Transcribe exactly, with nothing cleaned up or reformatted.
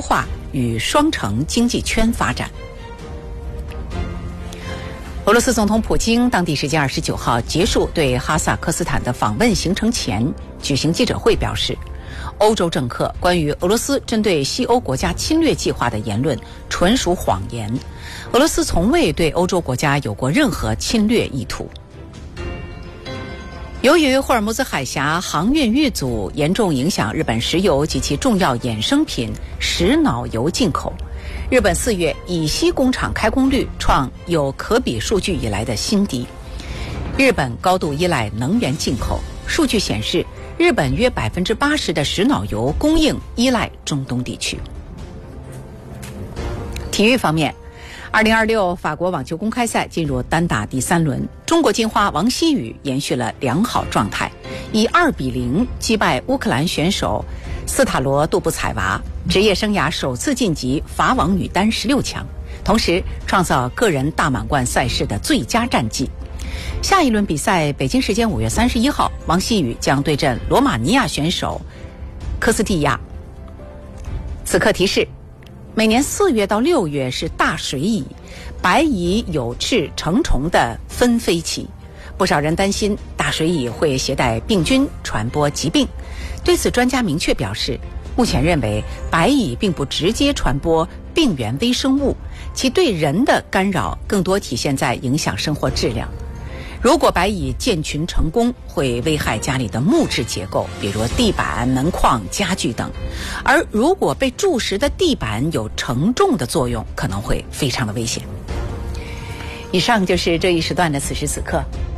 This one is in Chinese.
化与双城经济圈发展。俄罗斯总统普京当地时间二十九号结束对哈萨克斯坦的访问行程前举行记者会，表示欧洲政客关于俄罗斯针对西欧国家侵略计划的言论纯属谎言，俄罗斯从未对欧洲国家有过任何侵略意图。由于霍尔木兹海峡航运遇阻，严重影响日本石油及其重要衍生品石脑油进口，日本四月乙烯工厂开工率创有可比数据以来的新低。日本高度依赖能源进口，数据显示，日本约百分之八十的石脑油供应依赖中东地区。体育方面，二零二六法国网球公开赛进入单打第三轮，中国金花王曦雨延续了良好状态，以二比零击败乌克兰选手斯塔罗杜布采娃，职业生涯首次晋级法网女单十六强，同时创造个人大满贯赛事的最佳战绩。下一轮比赛，北京时间五月三十一号，王曦雨将对阵罗马尼亚选手科斯蒂亚。此刻提示，每年四月到六月是大水蚁、白蚁有翅成虫的纷飞期，不少人担心大水蚁会携带病菌传播疾病。对此，专家明确表示，目前认为白蚁并不直接传播病原微生物，其对人的干扰更多体现在影响生活质量。如果白蚁建群成功，会危害家里的木质结构，比如地板、门框、家具等；而如果被蛀蚀的地板有承重的作用，可能会非常的危险。以上就是这一时段的此时此刻。